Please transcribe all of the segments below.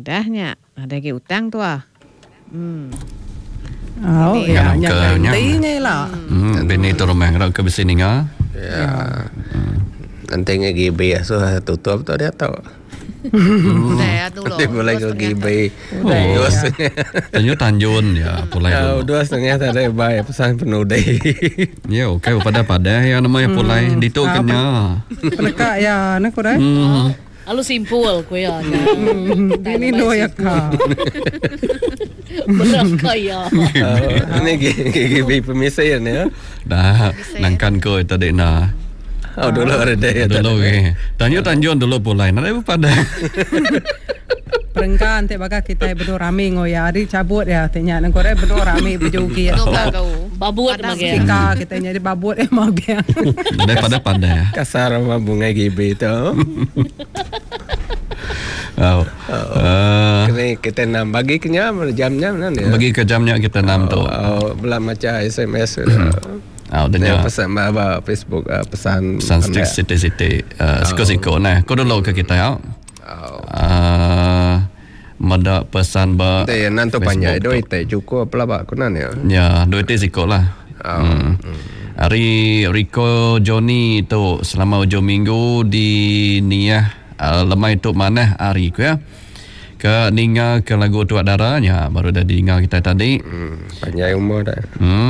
padahnya ada ke utang tu ah. Ya, gantinya lah. Benito rumah kalau ke sini ngah. Ya. Nanti nge-GB so tutup tu dia tahu. Dah tu loh. Dia boleh GB. Tanya Tanjung ya, pulai dulu. 2,5 tak ada bayar pesan penuh deh. Ya, okey pada ya namanya pulai dito kenya. Pelekak ya nak kau dah. Alu simpul ko ya. Ini no ya ka. Berapa ya? Ini GB pemisahan ya. Dah nangkan ko tadi na. Dulu ada deh. Dulu ke. Tanya Tanjung dulu pulai. Nanti pada. Perengkan te baga kita berdua rame ngoya ari cabut ya tanya nang kore berdua rame berjogi ya. Babut mage. Kita kita nyari babut mage. Daripada pada. Kasar sama bunga GB tu. Kita nam bagi kenya jamnya mana ya? Bagi ke jamnya kita nam tu. Belah macam SMS. Dia pesan apa Facebook pesan siti siko nah. Kau dulu ke kita ya. Mada pesan ba. Te nanti banyak duit te cukup lah pak kunan ya. Ya, duit te siko lah. Hari Rico Johnny tu selama hujung minggu di Niah lemai tu mana hari ku ya. Ke ninga ke lagu Tuak Darahnya baru dah diingat kita tadi. Panjang umur dah.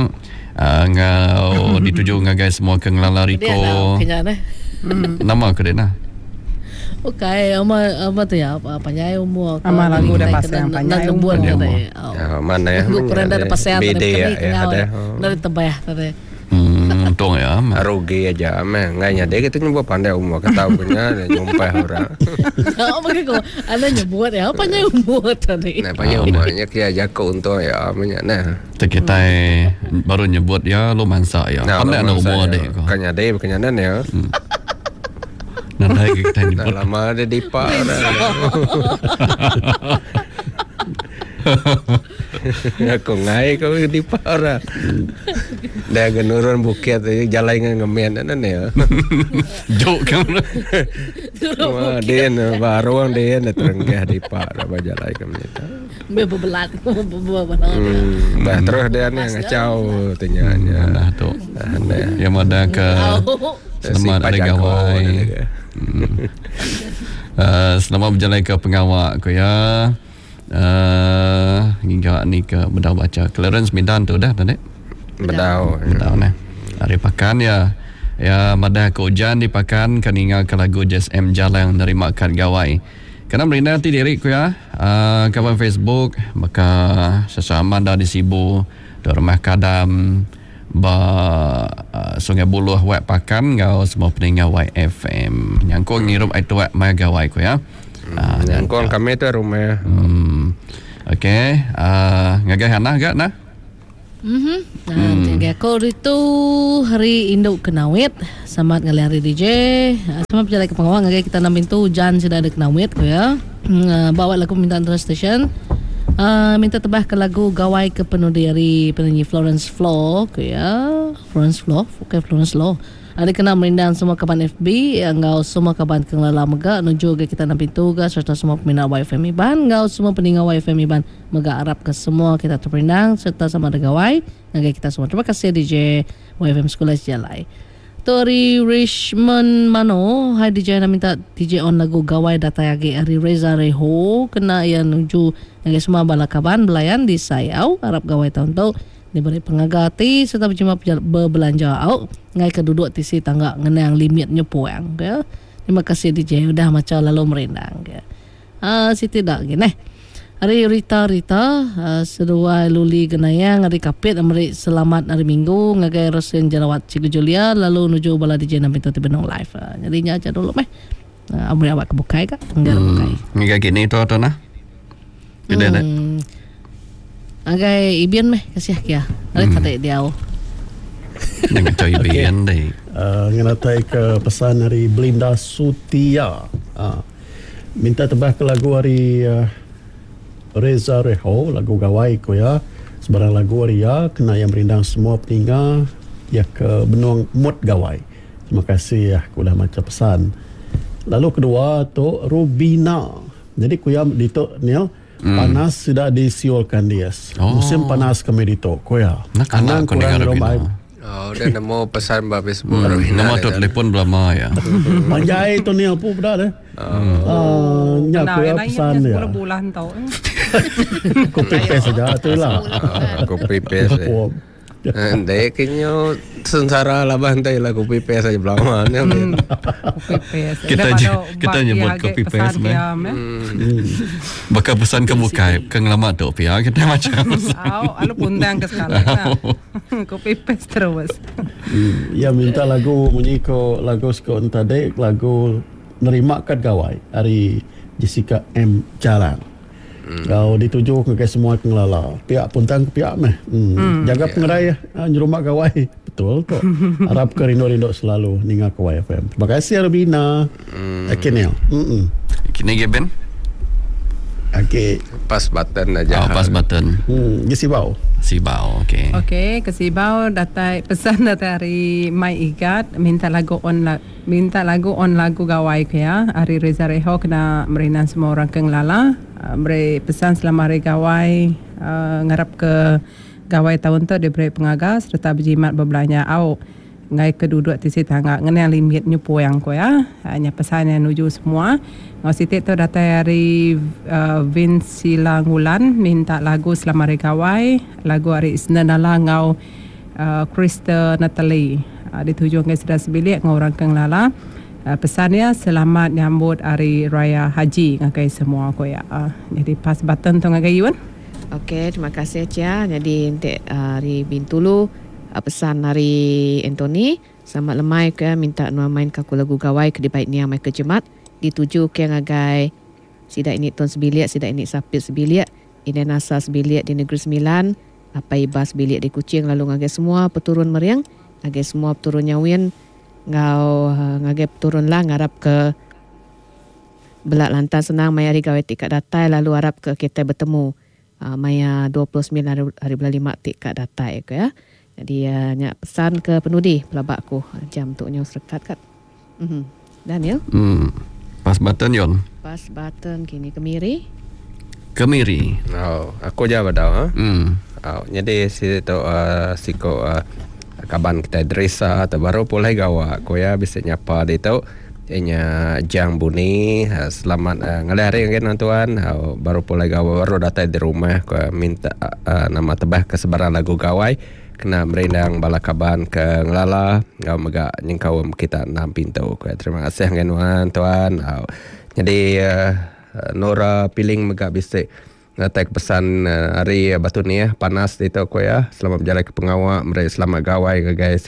Ngau dituju ngagai semua ke ngelala Rico. Nama ke dia nah. Okay, ama tu ya panjang umur. Ama lagu dah pasang panjang umur. Mana ya? Kurang dah pasang tadi. Dari tebah tadi. Untung ya. Rugi aja mah. Nganya dia kita nyebut pandai umur ketahu punya nyumpah orang. Apa ke ada nyebut ya panjang umur tadi. Nah panjang umurnya kia jago untung ya amanya nah. Kita baru nyebut ya lu mansa ya. Pandai ada umur deh. Kanya deh kenyanan ya. Nanti kita nyebut. Dah lama ada dipak aku ngai kau dipak dah. Dah genurun bukit jalan dengan ngemen nan ya. Jok kamu. Dia baru dia terenggah dipak dah berjalan ke menita. Bebelat. Bah terus dia ni ngacau tanyanya. Dah tu. Yang ada ke selamat ada gawai. Selamat berjalan ke pengawak ko ya. Hingga ni ke bedau baca clearance mindan tu dah tadi. Bedau nah. Hari pakan ya. Ya madah ke hujan di pakan kan ingat ke lagu Jazz M Jalan dari makan gawai. Karena merinda nanti diri ku ya. Kawan Facebook maka sesama dah disibu di rumah kadam Sungai Buloh wak pakan ngau semua peninggal YFM. Nyangkong ngirup itu wak mai gawai ku ya. Nyangkong kami tu rumah. Okey. Ngagai hanah gak nah? Tiga kau itu hari induk kenawit selamat ngali hari DJ sama berjalan ke pengawal ngagai kita namin tu hujan sudah ada kenawit ko ya. Bawa lagu minta antara station minta tebah ke lagu gawai ke penuh dari penyanyi Florence Flo ko ya. Florence Flo ada kena merindang semua kaban FB ngau semua kaban kenglala mega nuju ke kita nampin tuga serta semua peminat YFM Iban ngau semua peninggal YFM Iban mega harap ke semua kita terperindang serta sama ada gawai ngagai kita semua. Terima kasih DJ YFM Sekolah Jalai. Tori Richmond Mano hai DJ na minta DJ on lagu gawai datayagi Ari Reza Reho kena yang nuju ngagai semua bala kaban belayan di Sayau harap gawai tahun tu diberi pengagati serta berjumpa berbelanja au ngai keduduk tisi tangga ngenang limitnya puang ya. Terima kasih DJ udah macam lalu merindang ya. Si tidak gini. Hari Rita sedua luli genayang hari kapit amri selamat hari Minggu ngagai Rosin Jalawat Cikgu Julia lalu nuju bala DJ nampi tu benong live. Jadinya aja dulu meh. Amri awak kebukai kah? Enggak bukai. Ngagai gini tu nah. Bila dah. Agai Ibian meh kasih kia. Ada kata dia. Dengan coy Ibian deh. Nganatai ke pesan dari Belinda Sutia. Minta tebah ke lagu hari Reza Reho lagu gawai ko ya. Sebarang lagu hari ya kena yang merindang semua peninggal ya ke benung mood gawai. Terima kasih ya aku dah macam pesan. Lalu kedua tu Rubina Jadi kuya dito Neil panas sudah disiolkan dia. Musim panas kami dito kuya. Anang kurang rumah. Oh, dia nemu pesan ba Facebook. Nama tu telefon belama ya. Panjai tu Neil pun benar deh. Nya kuya pesan ya. 10 bulan tau. Kopi paste saja tu lah. Kopi paste. Dek kinyo sengsara lah bantai lah kopi paste saja belama ni. Kopi paste. Kita nyebut kopi paste bakal pesan ke bukai ke ngelamat tu pihak kita macam alu pundang ke sekali kopi paste terus. Ya minta lagu munyiko lagu skon tadi lagu nerima kad gawai dari Jessica M Jalang. Kau dituju ke semua pengelola pihak puntang ke pihak meh jaga pengerai nyurumak gawai betul tu. Harap ke rindo-rindo selalu ninga ke YFM. Terima kasih Arbina. Akhirnya kini geben pas button aja. pas button Sibau Sibau. Okey, ke Sibau datai pesan dari Mai Igat minta lagu on lagu gawai ke ya. Hari Reza Reho kena merinan semua orang kenglala. Beri pesan selama hari gawai ngarap ke gawai tahun tu dia beri pengagas serta berjimat berbelanja au ngai keduduk di situ tangga ngene limit nyupu yang ko ya. Hanya pesan yang nuju semua. Ngau sitik tu datai hari Vince Silangulan minta lagu selama hari gawai, lagu hari Isnanala ngau Krista Natalie. Dituju ngai sudah sebilik ngau orang kenglala. Pesannya selamat nyambut hari raya haji ngakai semua ko ya. Jadi pas button tu ngakai Yuan. Okey, terima kasih Cia. Jadi untuk hari Bintulu pesan hari Anthony selamat lemai ke minta nuan main kaku lagu gawai ke dibaik niang mai ke Jemat dituju ke ngagai sida ini ton sebiliak sida ini sapit sebiliak ini nasa sebiliak di Negeri Sembilan apa ibas sebiliak di Kuching lalu ngagai semua peturun meriang ngagai semua peturun nyawin ngau ngagai peturun lah ngarap ke belak lantan senang maya hari gawai tikat datai lalu harap ke kita bertemu maya 29 hari bulan 5 tikat datai ke ya. Jadi nyak pesan ke penudi pelabakku jam tuknya serkat kat. Daniel? Pas button Yon. Pas button kini Kemiri. Oh, aku jawab dah. Oh, jadi siko kaban kita dresa atau baru pulai gawa. Ko ya bisa nyapa di tu. Nya Jang Buni selamat ngelari kan tuan. Baru pulai gawa baru datang di rumah ko minta nama tebah ke sebarang lagu gawai. Kena merendang balakaban ke ngelala ngau mega nyengkau kita nam pintu. Terima kasih ngenuan tuan. Jadi Nora piling mega bisik ngatek pesan hari batu ni panas itu ko ya. Selamat berjalan ke pengawak mereka selamat gawai ke guys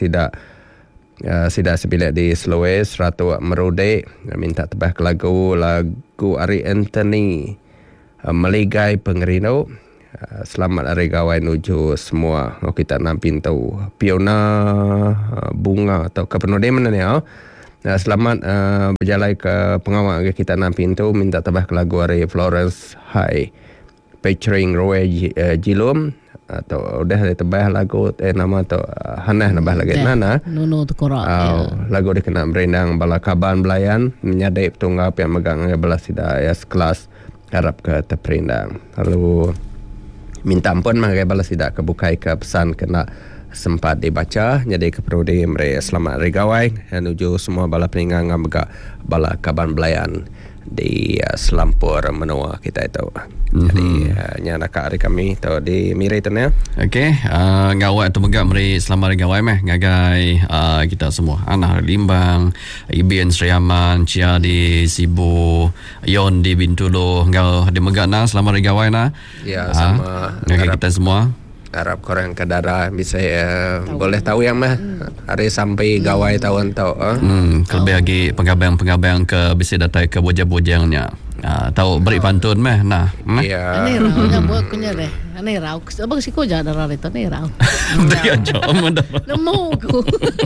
sida sebilik di Sulawesi Ratu Merude minta tebah ke lagu Ari Anthony Meligai Pengerino. Selamat hari gawai nuju semua. Kita nak pintu Piona bunga atau ke penudi mana ni selamat berjalan ke pengawal kita nak pintu minta tabah ke lagu hari Florence High featuring Roy Jilum atau udah tabah lagu nama tu Hanah nambah lagi nana Nono tu korak lagu dikena merendang balakaban belayan menyadai petunggap yang megang belas sida ya kelas harap ke terperindang lalu minta ampun manggai balas tidak kebukai ke pesan kena sempat dibaca jadi keperudi mereka selamat hari gawai menuju semua bala peninggang mega bala kaban belayan di Selampur menua kita itu. Jadi nyana ka hari kami tu di Miri tu ya. Okey, ngawai tu mega meri selamat hari gawai meh ngagai kita semua. Anak Limbang, Ibn Sriaman, Cia di Sibu, Yon di Bintulu, ngau di mega na selamat hari gawai na. Ya sama ngagai kita semua. Harap korang ke darah bisa boleh tahu yang mah hari sampai gawai tahun tau. Lebih lagi pengabang-pengabang ke bisa datang ke bojang-bojangnya. Tahu beri pantun meh nah. Ya. Ini lah buat punya deh. Aneh raw. Abang si ko jada ra rito ni raw. Dia jom dah. Nemu ko.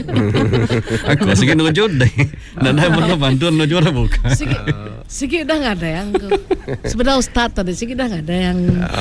Aku sige nujud deh. Nanai mana bantuan nujud bukan. Sige dah nggak ada yang sebenarnya Ustaz tadi sige dah nggak ada yang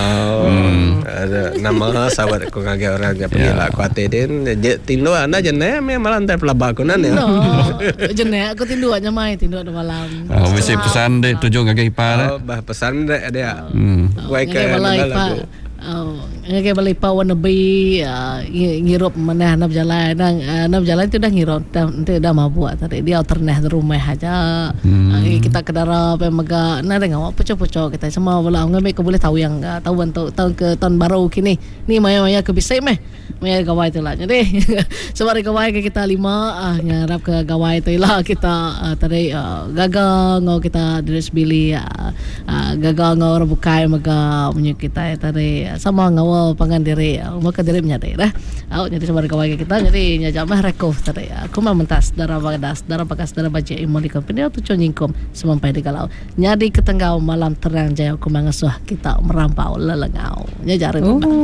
ada nama sahabat aku ngagak orang yang pergi lah kuatir din tindu anda jenek malah antar pelabak aku nanya. Jenek aku tindu aja mai tindu ada malam. Mesti pesan deh tujuh ngagak ipar. Bah pesan deh dia. Wai ke lagu. Ngagay balay pa wannabe ngirup manah nab jalan itu dah ngirup dah mabuat tadi dia alternate rumah aja kita kedara pe maga na dengar poco-poco kita semua bola ngambil ko boleh tahu yang tahu untuk tahun ke tahun baru kini ni maya ke bisa meh maya gawai tu lah jadi sebab gawai ke kita 5 ngarap ke gawai tu lah kita tadi gagal ngau kita dress bili gagal ngau bukai maga punya kita tadi sama ngawal pangan diri maka diri menyadari dah jadi sama kawai kita jadi nyajak mah rekov tadi aku mah mentas darah bagas darah baca imoli company tu nyingkom sampai di kalau nyadi ketenggau malam terang jaya aku mangasuh kita merampau lelengau nyajari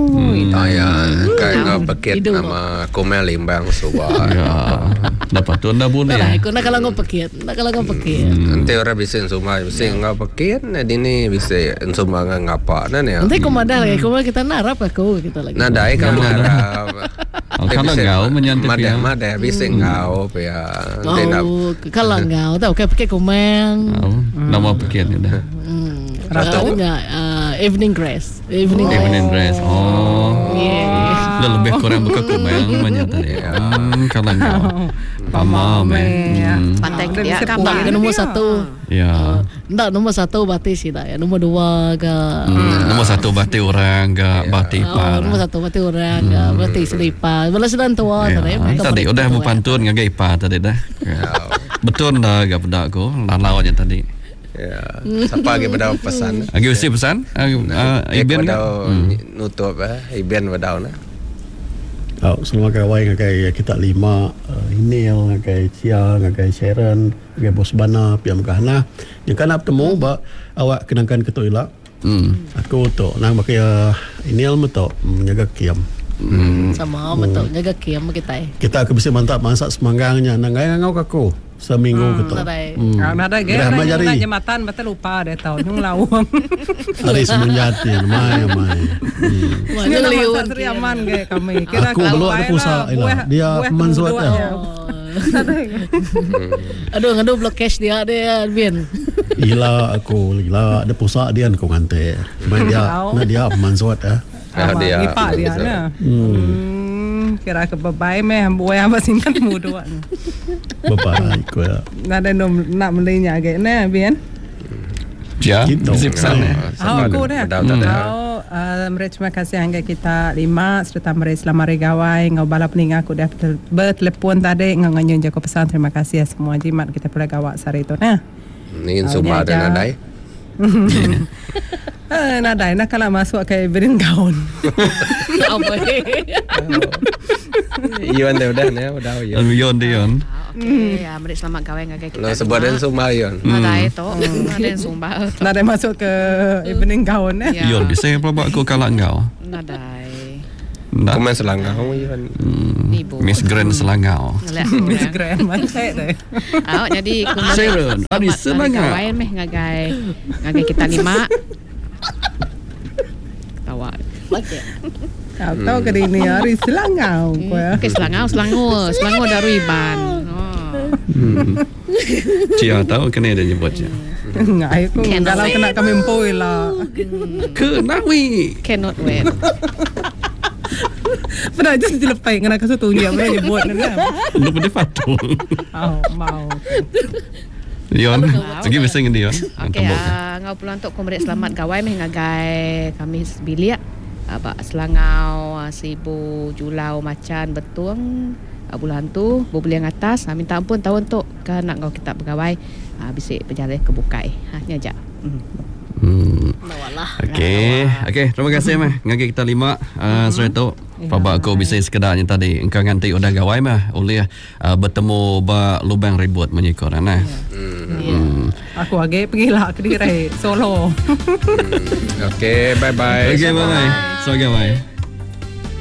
kayak ngau paket nama komel limbang subah dapat tu anda boleh aku nak kalau ngau paket nanti orang bisa semua bisa ngau paket ini bisa semua ngapa nanya nanti komadah lagi kita narap aku kita lagi. Nadai kamu narap. Kalau ngau menyantik ya. Mada bisa ngau ya. Kalau ngau tahu kayak pakai komeng. Nama pakaian dah. Rasanya evening dress. Evening dress. Oh. Yeah. Lebih kurang buka komeng menyantai ya. Kalau ngau. Pamam. Pantai dia kan nomor 1. Ya. Ndak nomor 1 batis sih dah ya. Nomor 2 ke nomor 1 bati orang ke bati ipar. Nomor 1 bati orang ke bati selipar. Balas dan tua tadi udah mau pantun ngagak ipar tadi dah. Betul dah gak pedak ko lawannya tadi. Ya. Siapa lagi pada pesan? Lagi mesti pesan? Iben nutup Iben wadau na. Semua kawai ngagai kita 5 Inil ngagai Cia ngagai Sharon ngagai Bos Bana pihak Megahna yang kan bertemu ba awak kenangkan ke toilet aku tu nang pakai Inil metok menjaga kiam sama betul jaga kiam kita ke bisa mantap masak semanggangnya nang ngau aku seminggu gitu. Nada gaya nak jematan betul lupa deh tahu nyung lawang. Hari semenjati mai. Ini nama Sri Aman gaya kami. Aku belum ada pulsa dia manzuat ya. Aduh blok cash dia Bian. Gila ada pulsa dia aku ngante. Cuma dia manzuat ya. Dia nipak dia na. Kira ke babai meh buai apa singkat muda babai ko ya nada nak melinya agak na Bian ya zip sana aku dah terima kasih hangga kita 5 serta mereka selama regawai ngau balap ning aku dah bertelepon tadi nganyun jako pesan terima kasih semua jimat kita pula gawak sari itu nah ni semua ada nadai nadai nak kalau masuk ke bering gaun apa Ion dah udah Ion dia ya mereka selamat kawin ngagai kita. Lo sebuah sumba Ion. Nadai tu, nadai sumba. Nadai masuk ke evening gown Ion bisa apa aku kalah engkau. Nadai. Komen Selangau Ion. Miss Grand Selangau. Miss Grand macam deh. Jadi Sharon, ada Selangau. Kawin meh ngagai kita 5. Tawa. Tahu ke ini hari Selangau. Ke Selangau dari Iban. Cia tahu kena dia nyebut je. Ngai aku kalau kena kami empoi lah. Kenawi. Cannot wait. Pernah aja dilepai kena kasu tunjuk boleh nyebut kan. Lu pada patu. Mau. Dion, lagi bisa dengan Dion. Okey, ngau pulang untuk komrade selamat gawai meh ngagai kami biliak. Selangau, Sibu, Julau, Macan, Betung, bulan tu boleh yang atas minta ampun tahun tu kan nak kau kita pegawai bisa berjalan ke Bukai nyajak. Okey, terima kasih mah ngagi kita 5 sore tu. Papa aku bisa sekedarnya tadi engkau nganti udah gawai mah oleh bertemu ba lubang ribut menyikor nah. Aku agak pergi lah ke Kediri solo. Okey, bye-bye. Okey, bye-bye. So, bye.